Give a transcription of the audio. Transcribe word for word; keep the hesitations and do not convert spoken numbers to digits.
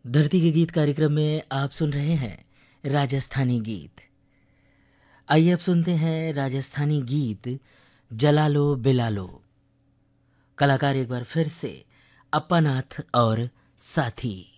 धरती के गीत कार्यक्रम में आप सुन रहे हैं राजस्थानी गीत। आइए अब सुनते हैं राजस्थानी गीत जला लो बिला लो। कलाकार एक बार फिर से अप्पानाथ और साथी।